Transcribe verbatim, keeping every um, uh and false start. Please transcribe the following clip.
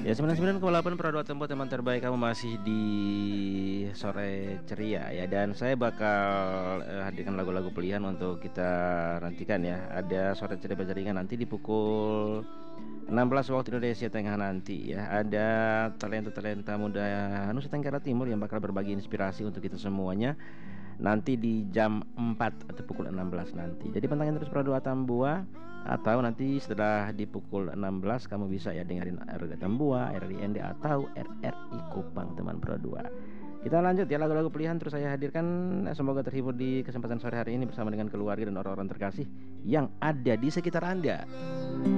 Ya sembilan puluh sembilan koma delapan Pradua Tempo, teman terbaik kamu masih di sore ceria ya. Dan saya bakal eh, hadirkan lagu-lagu pilihan untuk kita nantikan ya. Ada sore ceria berjaringan nanti di pukul enam belas waktu Indonesia Tengah nanti ya. Ada talenta-talenta muda Nusa Tenggara Timur yang bakal berbagi inspirasi untuk kita semuanya nanti di jam empat atau pukul enam belas nanti. Jadi pantengin terus Pradua Tambua, atau nanti setelah di pukul enam belas kamu bisa ya dengerin R R I Tambua, R R I N D atau R R I Kupang teman Pradua. Kita lanjut ya, lagu-lagu pilihan terus saya hadirkan. Semoga terhibur di kesempatan sore hari ini bersama dengan keluarga dan orang-orang terkasih yang ada di sekitar Anda.